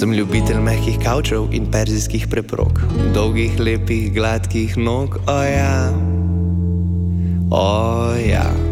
Sem ljubitelj mehkih kavčev in perzijskih preprog, dolgih, lepih, gladkih nog, o ja.